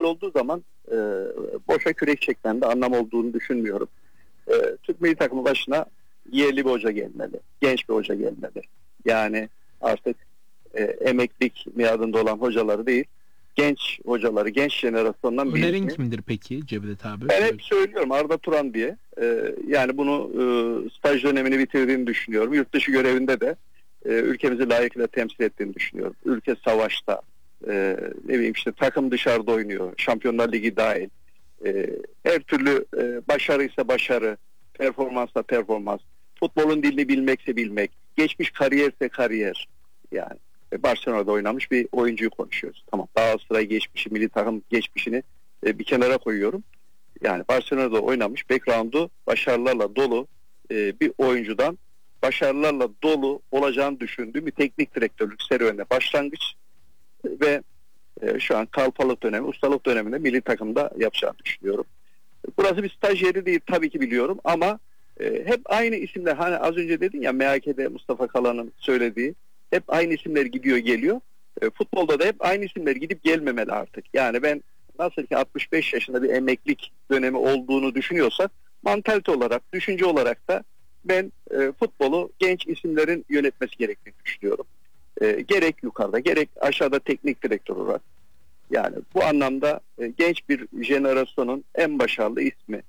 olduğu zaman boşa kürek çekmende anlam olduğunu düşünmüyorum. Türk milli takımı başına yerli bir hoca gelmeli. Genç bir hoca gelmeli. Yani artık emeklilik miadında olan hocaları değil, genç hocaları, genç jenerasyondan birini. Önerin kimdir peki Cevdet abi? Ben hep söylüyorum Arda Turan diye. Yani bunu staj dönemini bitirdiğini düşünüyorum. Yurt dışı görevinde de ülkemizi layıkıyla temsil ettiğini düşünüyorum. Ülke savaşta, ne bileyim işte takım dışarıda oynuyor. Şampiyonlar Ligi dahil. Her türlü başarıysa başarı, performansa performans. Futbolun dilini bilmekse bilmek. Geçmiş kariyerse kariyer. Yani Barcelona'da oynamış bir oyuncuyu konuşuyoruz. Tamam, Galatasaray geçmişi, milli takım geçmişini bir kenara koyuyorum. Yani Barcelona'da oynamış, background'u başarılarla dolu bir oyuncudan başarılarla dolu olacağını düşündüğüm bir teknik direktörlük serüvenine başlangıç ve şu an kalfalık dönemi, ustalık döneminde milli takımda yapacağını düşünüyorum. Burası bir staj yeri değil tabii ki biliyorum ama hep aynı isimler, hani az önce dedin ya MHK'de Mustafa Kalan'ın söylediği, hep aynı isimler gidiyor geliyor. Futbolda da hep aynı isimler gidip gelmemeli artık. Yani ben nasıl ki 65 yaşında bir emeklilik dönemi olduğunu düşünüyorsak, mantalite olarak, düşünce olarak da ben futbolu genç isimlerin yönetmesi gerektiğini düşünüyorum. Gerek yukarıda gerek aşağıda teknik direktör olarak. Yani bu anlamda genç bir jenerasyonun en başarılı ismi.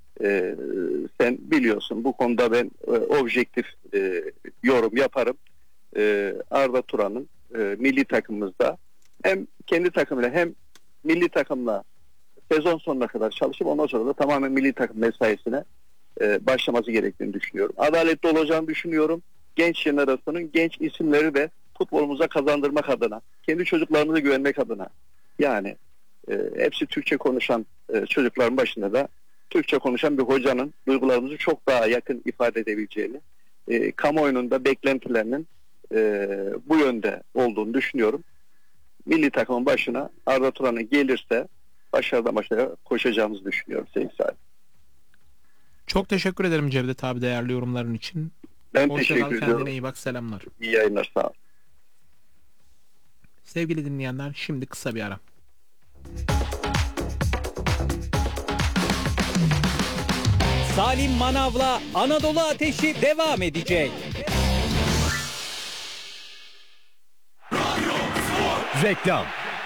Sen biliyorsun bu konuda ben objektif yorum yaparım. Arda Turan'ın milli takımımızda hem kendi takımıyla hem milli takımla sezon sonuna kadar çalışıp ondan sonra da tamamen milli takım mesaisine başlaması gerektiğini düşünüyorum. Adaletli olacağını düşünüyorum. Genç jenerasyonun genç isimleri de futbolumuza kazandırmak adına, kendi çocuklarımıza güvenmek adına. Yani hepsi Türkçe konuşan çocukların başında da Türkçe konuşan bir hocanın duygularımızı çok daha yakın ifade edebileceğini, kamuoyunun da beklentilerinin bu yönde olduğunu düşünüyorum. Milli takımın başına Arda Turan'ın gelirse başarıdan başarıya koşacağımızı düşünüyorum sevgili Salih. Çok teşekkür ederim Cevdet abi değerli yorumların için. Ben Hoşça teşekkür kal, ediyorum. kendine iyi bak, selamlar. İyi yayınlar, sağ ol. Sevgili dinleyenler, şimdi kısa bir ara. Salim Manav'la Anadolu Ateşi devam edecek. Reklam.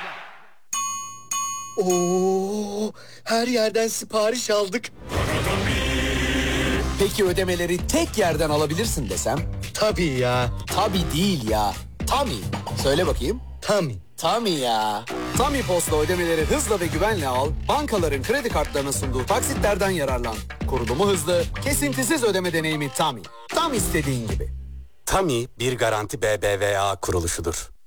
Oo, her yerden sipariş aldık. Peki ödemeleri tek yerden alabilirsin desem? Tabii ya. Tabii değil ya. Tami. Söyle bakayım. Tabii. Tami ya. Tami Post'la ödemeleri hızla ve güvenle al. Bankaların kredi kartlarına sunduğu taksitlerden yararlan. Kurulumu hızlı, kesintisiz ödeme deneyimi Tami. Tam istediğin gibi. Tami bir Garanti BBVA kuruluşudur.